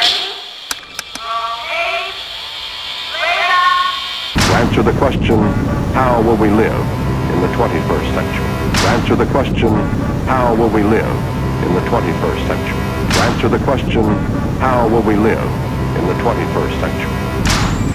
To answer the question, how will we live in the 21st century? To answer the question, how will we live in the 21st century? To answer the question, how will we live in the 21st century?